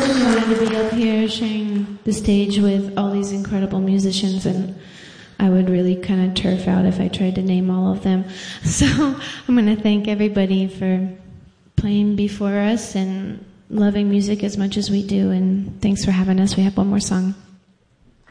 really wanted to be up here sharing the stage with all these incredible musicians, and I would really kind of turf out if I tried to name all of them. So I'm going to thank everybody for playing before us and loving music as much as we do, and thanks for having us. We have one more song.